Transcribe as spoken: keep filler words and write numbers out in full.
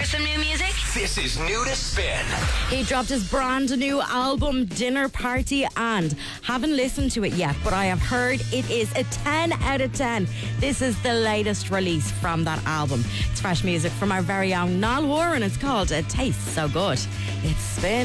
for some new music? This is New to Spin. He dropped his brand new album, Dinner Party, and haven't listened to it yet, but I have heard it is a ten out of ten. This is the latest release from that album. It's fresh music from our very own Niall Warren. It's called It Tastes So Good. It's Spin.